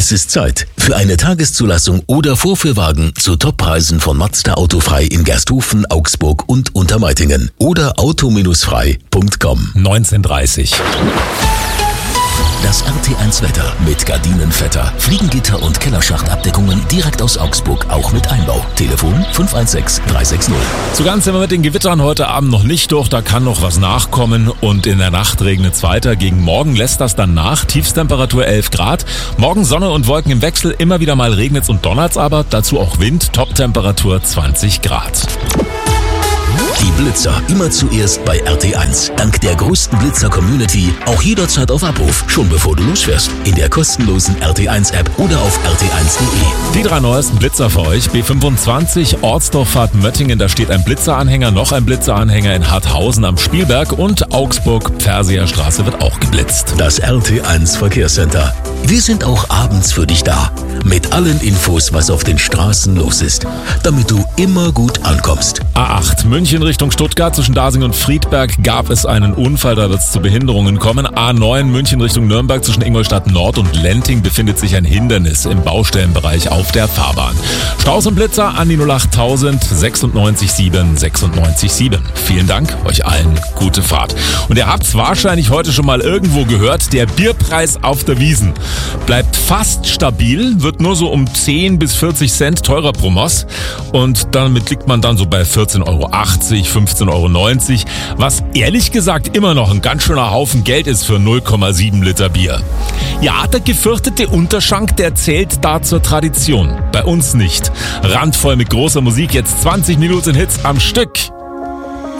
Es ist Zeit für eine Tageszulassung oder Vorführwagen zu Toppreisen von Mazda Autofrei in Gersthofen, Augsburg und Untermeitingen oder auto-frei.com. 19:30. Das RT1 Wetter mit Gardinenvetter, Fliegengitter und Kellerschachtabdeckungen direkt aus Augsburg, auch mit Einbau. Telefon 516 360. So ganz sind wir mit den Gewittern heute Abend noch nicht durch, da kann noch was nachkommen und in der Nacht regnet es weiter. Gegen morgen lässt das dann nach, Tiefstemperatur 11 Grad. Morgen Sonne und Wolken im Wechsel, immer wieder mal regnet's und donnert's aber, dazu auch Wind, Toptemperatur 20 Grad. Die Blitzer immer zuerst bei RT1. Dank der größten Blitzer-Community auch jederzeit auf Abruf, schon bevor du losfährst. In der kostenlosen RT1-App oder auf rt1.de. Die 3 neuesten Blitzer für euch. B25 Ortsdorffahrt Möttingen, da steht ein Blitzeranhänger, noch ein Blitzeranhänger in Harthausen am Spielberg und Augsburg Pfersierstraße wird auch geblitzt. Das RT1 Verkehrscenter. Wir sind auch abends für dich da. Mit allen Infos, was auf den Straßen los ist. Damit du immer gut ankommst. A8 München Richtung Stuttgart, zwischen Dasing und Friedberg gab es einen Unfall, da wird es zu Behinderungen kommen. A9 München Richtung Nürnberg, zwischen Ingolstadt Nord und Lenting befindet sich ein Hindernis im Baustellenbereich auf der Fahrbahn. Staus und Blitzer an die 08000 96 7 96 7. Vielen Dank, euch allen gute Fahrt. Und ihr habt es wahrscheinlich heute schon mal irgendwo gehört, der Bierpreis auf der Wiesn bleibt fast stabil, wird nur so um 10 bis 40 Cent teurer pro Moss und damit liegt man dann so bei 14,80 Euro, 15,90 Euro, was ehrlich gesagt immer noch ein ganz schöner Haufen Geld ist für 0,7 Liter Bier. Ja, der gefürchtete Unterschank, der zählt da zur Tradition. Bei uns nicht. Randvoll mit großer Musik, jetzt 20 Minuten Hits am Stück.